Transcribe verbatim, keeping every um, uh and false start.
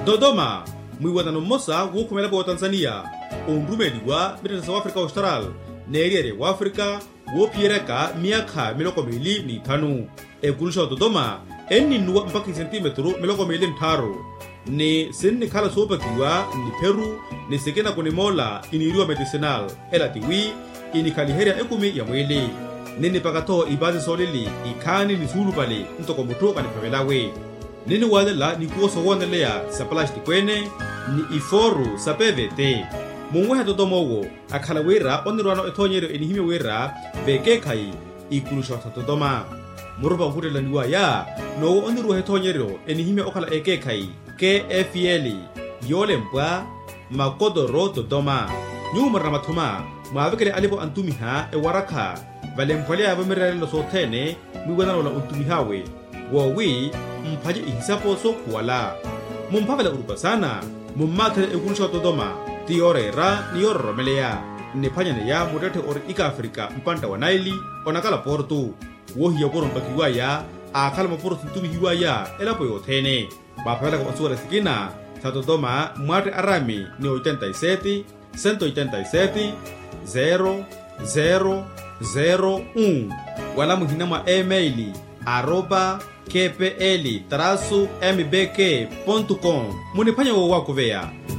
Dodoma mwiwatano mmosa wukhumela po Tanzania ondumeliwa Mbetete South Africa Austral neeriere wa Africa wophiyereka miyakha miloko mili ni ithanu ekulusha Dodoma enninuwa mpaka sentimetro miloko mili ntharu ni sinni khala soopakiwa ni Peru ni sekena kunimola iniriwa medicinal elatiwi inikhaliherya ekumi ya mwili nini pakatho ibazi solili ikhani ni sulu pale ntoko muthu kaniphavelawe nini walela ni kuoso woneleya sa plastic kwene ni iforu sa P V T mungweha Dodoma owo akhala wera onirwano ethonyero enihime wera vekekhai ikulusha sa Dodoma murupa hutelaniwa ya nowo onirwa ethonyero enihime okhala ekekhai K F L yolempwa makodoro Dodoma nyuma ramathuma mwavekele alipo antumiha ewarakha valempwale avamiralelo sothene mwiwanano la untumihawe wowi mphaje ihisapo sokhuwala mumphavela urupa sana mummathele ekulusha Dodoma tiyorera niyororomeleya niphanyane ya mutethe ori ika Afrika mpanta wa Naili onakala portu wohiya poro mpakiwaya akhala maporo sintumihiwaya elapo yothene baphavela ka osuwara sikina sa Dodoma mwate arami ni oitenta-y-sete, cento oitenta-y-sete, zero zero zero um wala muhina mwa emaili arroba kpl traço mbk ponto com muniphanya wo wakuveya